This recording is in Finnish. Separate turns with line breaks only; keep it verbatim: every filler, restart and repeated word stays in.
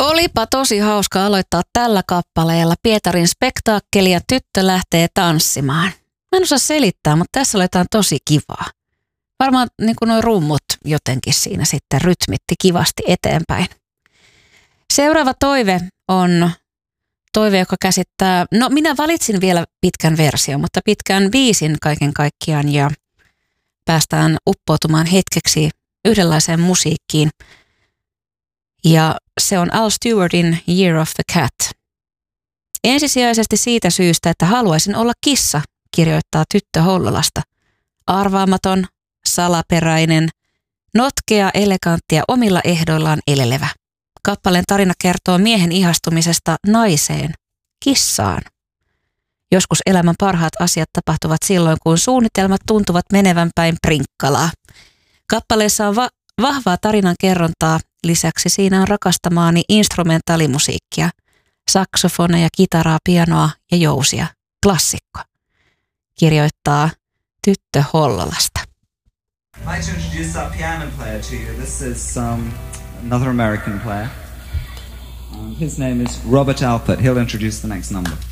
Olipa tosi hauska aloittaa tällä kappaleella Pietarin spektaakkeli ja tyttö lähtee tanssimaan. Mä en osaa selittää, mutta tässä oli jotain tosi kivaa. Varmaan niin kuin nuo rummut jotenkin siinä sitten rytmitti kivasti eteenpäin. Seuraava toive on toive, joka käsittää, no minä valitsin vielä pitkän version, mutta pitkän biisin kaiken kaikkiaan ja päästään uppoutumaan hetkeksi yhdenlaiseen musiikkiin. Ja se on Al Stewartin Year of the Cat. Ensisijaisesti siitä syystä, että haluaisin olla kissa, kirjoittaa tyttö Hollolasta. Arvaamaton, salaperäinen, notkea, elegantti ja omilla ehdoillaan elelevä. Kappaleen tarina kertoo miehen ihastumisesta naiseen, kissaan. Joskus elämän parhaat asiat tapahtuvat silloin, kun suunnitelmat tuntuvat menevän päin prinkkalaa. Kappaleessa on va- vahvaa tarinan kerrontaa, lisäksi siinä on rakastamaani instrumentaalimusiikkia, saksofoneja, kitaraa, pianoa ja jousia. Klassikko. Kirjoittaa tyttö Hollolasta.
I'd like to introduce our piano player to you. This is um, another American player. Um, his name is Robert Alpert. He'll introduce the next number.